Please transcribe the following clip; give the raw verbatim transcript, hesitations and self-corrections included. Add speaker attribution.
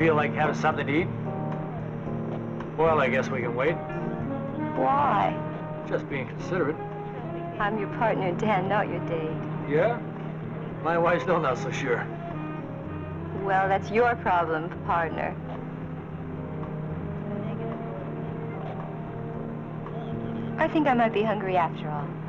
Speaker 1: feel like having something to eat? Well, I guess we can wait.
Speaker 2: Why?
Speaker 1: Just being considerate.
Speaker 2: I'm your partner, Dan, not your date.
Speaker 1: Yeah? My wife's still not so sure.
Speaker 2: Well, that's your problem, partner. I think I might be hungry after all.